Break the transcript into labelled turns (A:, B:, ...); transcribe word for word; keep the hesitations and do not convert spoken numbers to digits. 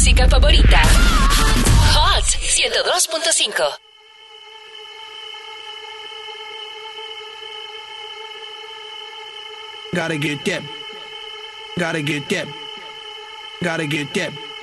A: música favorita. Hot ciento dos punto cinco.
B: Gotta get that. Gotta get that. Gotta get that.